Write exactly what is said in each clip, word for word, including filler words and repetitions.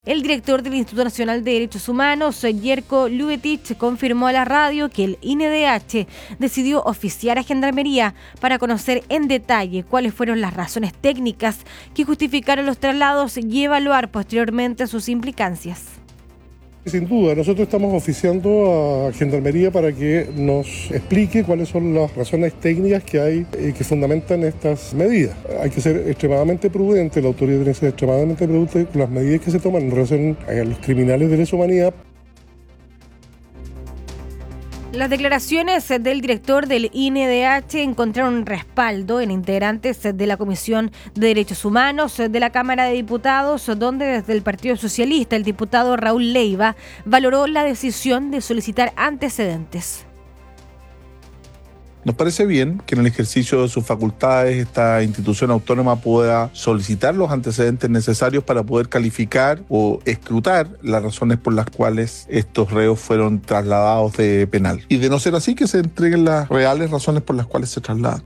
El director del Instituto Nacional de Derechos Humanos, Jerko Lubetich, confirmó a la radio que el I N D H decidió oficiar a Gendarmería para conocer en detalle cuáles fueron las razones técnicas que justificaron los traslados y evaluar posteriormente sus implicancias. Sin duda, nosotros estamos oficiando a Gendarmería para que nos explique cuáles son las razones técnicas que hay y que fundamentan estas medidas. Hay que ser extremadamente prudente, la autoridad tiene que ser extremadamente prudente con las medidas que se toman en relación a los criminales de lesa humanidad. Las declaraciones del director del I N D H encontraron respaldo en integrantes de la Comisión de Derechos Humanos de la Cámara de Diputados, donde desde el Partido Socialista el diputado Raúl Leiva valoró la decisión de solicitar antecedentes. Nos parece bien que en el ejercicio de sus facultades esta institución autónoma pueda solicitar los antecedentes necesarios para poder calificar o escrutar las razones por las cuales estos reos fueron trasladados de penal. Y de no ser así, que se entreguen las reales razones por las cuales se trasladan.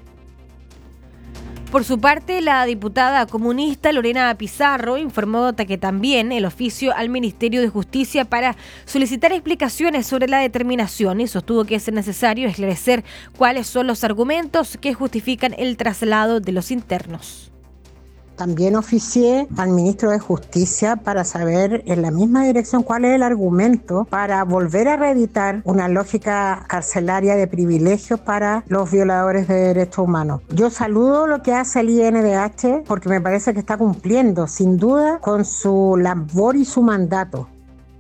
Por su parte, la diputada comunista Lorena Pizarro informó que también el oficio al Ministerio de Justicia para solicitar explicaciones sobre la determinación y sostuvo que es necesario esclarecer cuáles son los argumentos que justifican el traslado de los internos. También oficié al ministro de Justicia para saber en la misma dirección cuál es el argumento para volver a reeditar una lógica carcelaria de privilegios para los violadores de derechos humanos. Yo saludo lo que hace el I N D H porque me parece que está cumpliendo sin duda con su labor y su mandato.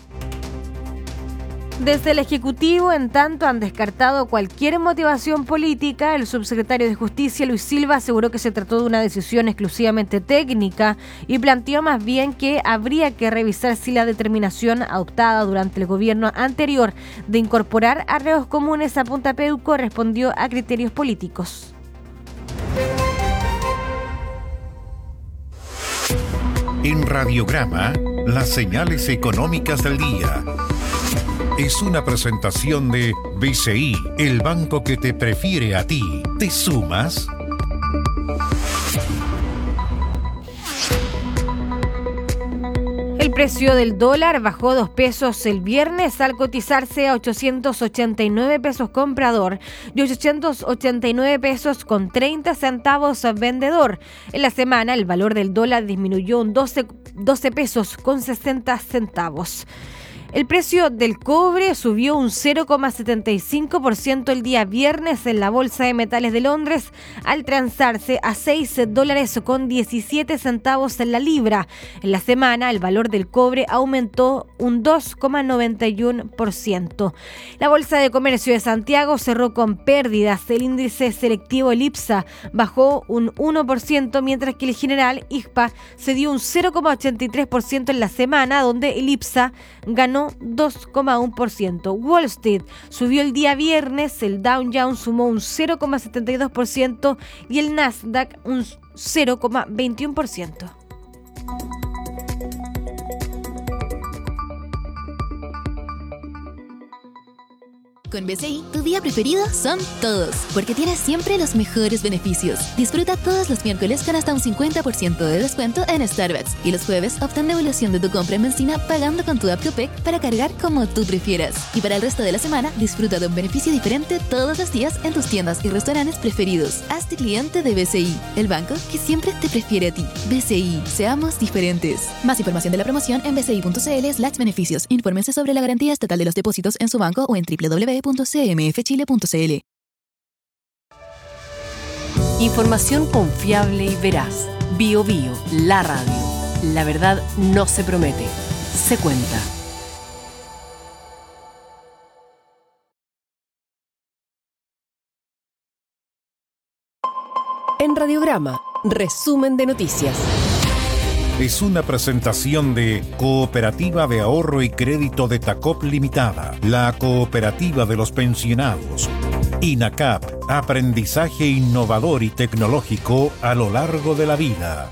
Desde el Ejecutivo, en tanto, han descartado cualquier motivación política. El subsecretario de Justicia, Luis Silva, aseguró que se trató de una decisión exclusivamente técnica y planteó más bien que habría que revisar si la determinación adoptada durante el gobierno anterior de incorporar a reos comunes a Punta Peuco respondió a criterios políticos. En Radiograma, las señales económicas del día. Es una presentación de B C I, el banco que te prefiere a ti. ¿Te sumas? El precio del dólar bajó dos pesos el viernes al cotizarse a ochocientos ochenta y nueve pesos comprador y ochocientos ochenta y nueve pesos con treinta centavos vendedor. En la semana el valor del dólar disminuyó un doce, doce pesos con sesenta centavos. El precio del cobre subió un cero coma setenta y cinco por ciento el día viernes en la Bolsa de Metales de Londres al transarse a seis dólares con diecisiete centavos en la libra. En la semana el valor del cobre aumentó un dos coma noventa y uno por ciento. La Bolsa de Comercio de Santiago cerró con pérdidas. El índice selectivo el IPSA bajó un uno por ciento, mientras que el general I G P A cedió un cero coma ochenta y tres por ciento en la semana, donde el IPSA ganó dos coma uno por ciento. Wall Street subió el día viernes, el Dow Jones sumó un cero coma setenta y dos por ciento y el Nasdaq un cero coma veintiuno por ciento. Con B C I, tu día preferido son todos, porque tienes siempre los mejores beneficios. Disfruta todos los miércoles con hasta un cincuenta por ciento de descuento en Starbucks y los jueves obtén devolución de tu compra en benzina pagando con tu app Copec para cargar como tú prefieras. Y para el resto de la semana, disfruta de un beneficio diferente todos los días en tus tiendas y restaurantes preferidos. Hazte cliente de B C I, el banco que siempre te prefiere a ti. B C I, seamos diferentes. Más información de la promoción en bci.cl slash beneficios. Infórmense sobre la garantía estatal de los depósitos en su banco o en doble u doble u doble u punto c m f chile punto c l. Información confiable y veraz. Bio Bio, la radio. La verdad no se promete, se cuenta. En Radiograma, resumen de noticias. Es una presentación de Cooperativa de Ahorro y Crédito de Tacop Limitada, la cooperativa de los pensionados. INACAP, aprendizaje innovador y tecnológico a lo largo de la vida.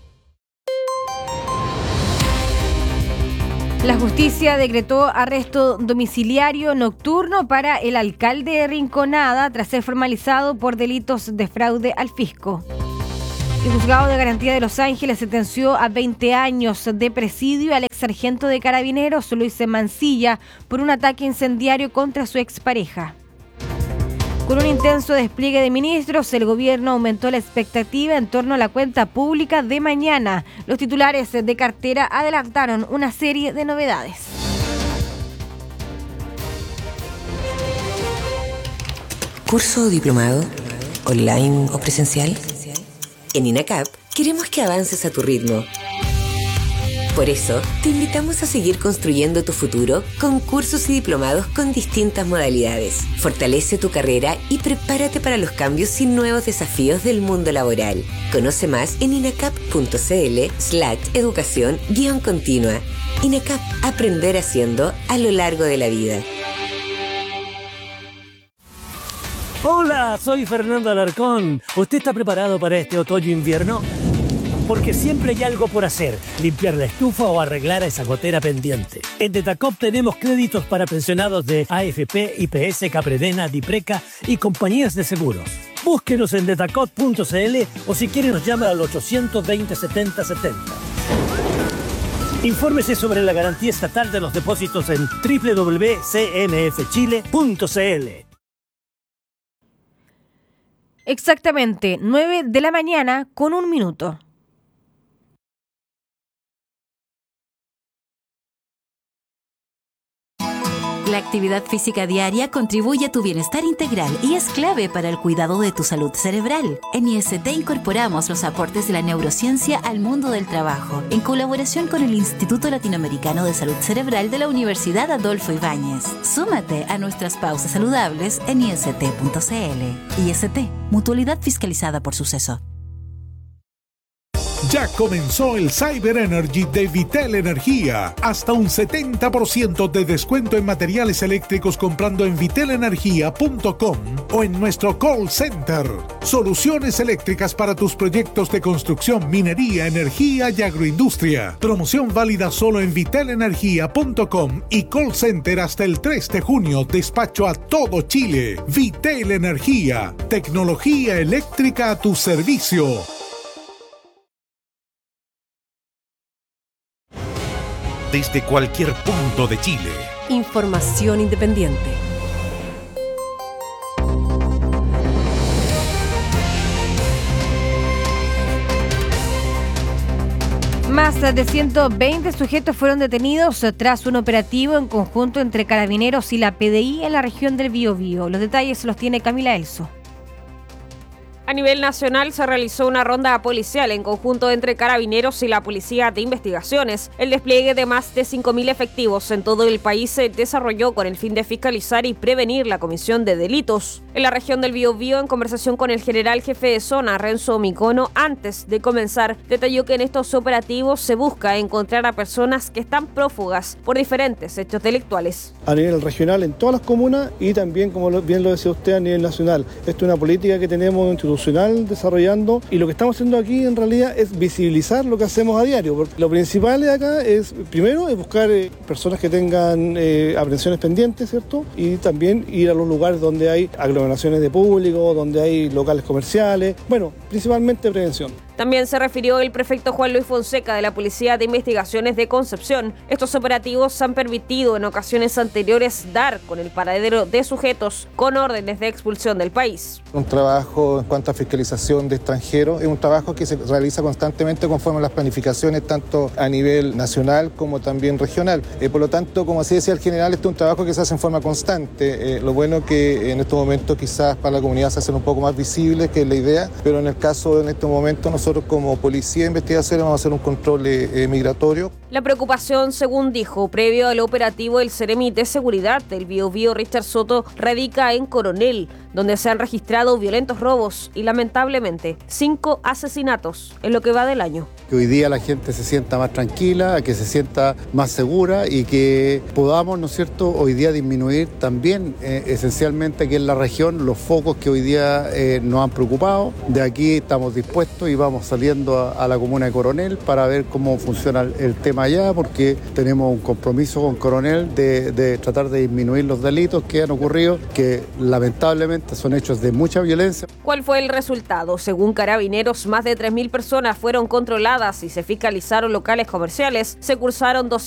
La justicia decretó arresto domiciliario nocturno para el alcalde de Rinconada tras ser formalizado por delitos de fraude al fisco. El juzgado de garantía de Los Ángeles sentenció a veinte años de presidio al ex sargento de carabineros Luis Mancilla por un ataque incendiario contra su expareja. Con un intenso despliegue de ministros, el gobierno aumentó la expectativa en torno a la cuenta pública de mañana. Los titulares de cartera adelantaron una serie de novedades. ¿Curso o diplomado? ¿Online o presencial? En INACAP queremos que avances a tu ritmo. Por eso, te invitamos a seguir construyendo tu futuro con cursos y diplomados con distintas modalidades. Fortalece tu carrera y prepárate para los cambios y nuevos desafíos del mundo laboral. Conoce más en inacap.cl slash educación guión continua. INACAP, aprender haciendo a lo largo de la vida. Hola, soy Fernando Alarcón. ¿Usted está preparado para este otoño-invierno? Porque siempre hay algo por hacer, limpiar la estufa o arreglar a esa gotera pendiente. En Detacop tenemos créditos para pensionados de A F P, I P S, Capredena, Dipreca y compañías de seguros. Búsquenos en detacop punto c l o si quiere nos llama al ochocientos veinte setenta setenta. Infórmese sobre la garantía estatal de los depósitos en doble u doble u doble u punto c n f chile punto c l. Exactamente nueve de la mañana con un minuto. La actividad física diaria contribuye a tu bienestar integral y es clave para el cuidado de tu salud cerebral. En I S T incorporamos los aportes de la neurociencia al mundo del trabajo, en colaboración con el Instituto Latinoamericano de Salud Cerebral de la Universidad Adolfo Ibáñez. Súmate a nuestras pausas saludables en i s t punto c l. I S T, mutualidad fiscalizada por Suceso. Ya comenzó el Cyber Energy de Vitel Energía. Hasta un setenta por ciento de descuento en materiales eléctricos comprando en vitel energía punto com o en nuestro call center. Soluciones eléctricas para tus proyectos de construcción, minería, energía y agroindustria. Promoción válida solo en vitel energía punto com y call center hasta el tres de junio. Despacho a todo Chile. Vitel Energía. Tecnología eléctrica a tu servicio. Desde cualquier punto de Chile. Información independiente. Más de ciento veinte sujetos fueron detenidos tras un operativo en conjunto entre Carabineros y la P D I en la región del Biobío. Los detalles los tiene Camila Elso. A nivel nacional se realizó una ronda policial en conjunto entre Carabineros y la Policía de Investigaciones. El despliegue de más de cinco mil efectivos en todo el país se desarrolló con el fin de fiscalizar y prevenir la comisión de delitos. En la región del Biobío, en conversación con el general jefe de zona, Renzo Micono, antes de comenzar, detalló que en estos operativos se busca encontrar a personas que están prófugas por diferentes hechos delictuales. A nivel regional en todas las comunas y también, como bien lo decía usted, a nivel nacional. Esto es una política que tenemos institucional desarrollando y lo que estamos haciendo aquí en realidad es visibilizar lo que hacemos a diario. Porque lo principal de acá es, primero, es buscar eh, personas que tengan eh, aprehensiones pendientes, ¿cierto? Y también ir a los lugares donde hay aglomeraciones de público, donde hay locales comerciales. Bueno, principalmente prevención. También se refirió el prefecto Juan Luis Fonseca de la Policía de Investigaciones de Concepción. Estos operativos han permitido en ocasiones anteriores dar con el paradero de sujetos con órdenes de expulsión del país. Un trabajo en cuanto a fiscalización de extranjeros es un trabajo que se realiza constantemente conforme a las planificaciones tanto a nivel nacional como también regional. Eh, por lo tanto, como así decía el general, este es un trabajo que se hace en forma constante. Eh, lo bueno que en estos momentos quizás para la comunidad se hacen un poco más visibles, que es la idea, pero en el caso en estos momentos nosotros Nosotros como Policía de Investigaciones vamos a hacer un control eh, migratorio. La preocupación, según dijo, previo al operativo del Ceremi de Seguridad del Biobío Richard Soto, radica en Coronel, donde se han registrado violentos robos y lamentablemente cinco asesinatos en lo que va del año. Que hoy día la gente se sienta más tranquila, que se sienta más segura y que podamos, ¿no es cierto?, hoy día disminuir también eh, esencialmente aquí en la región los focos que hoy día eh, nos han preocupado. De aquí estamos dispuestos y vamos estamos saliendo a, a la comuna de Coronel para ver cómo funciona el, el tema allá, porque tenemos un compromiso con Coronel de, de tratar de disminuir los delitos que han ocurrido, que lamentablemente son hechos de mucha violencia. ¿Cuál fue el resultado? Según Carabineros, más de tres mil personas fueron controladas y se fiscalizaron locales comerciales. Se cursaron